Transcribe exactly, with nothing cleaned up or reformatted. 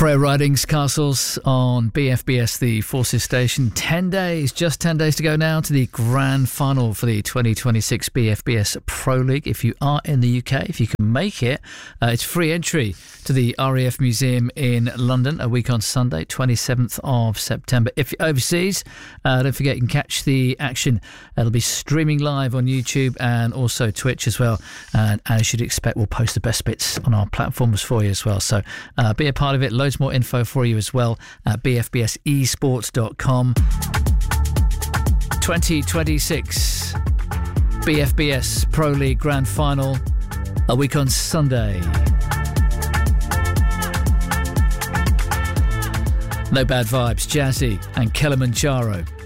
Freya Ridings Castles on B F B S, the Forces station. Ten days, just ten days to go now to the grand final for the twenty twenty-six B F B S Pro League. If you are in the U K, if you can make it, uh, it's free entry to the R A F Museum in London a week on Sunday, twenty-seventh of September. If you're overseas, uh, don't forget you can catch the action. It'll be streaming live on YouTube and also Twitch as well. And as you'd expect, we'll post the best bits on our platforms for you as well. So uh, be a part of it. Loads more info for you as well at b f b s esports dot com. twenty twenty-six B F B S Pro League Grand Final a week on Sunday. No Bad Vibes, Jazzy and Kilimanjaro.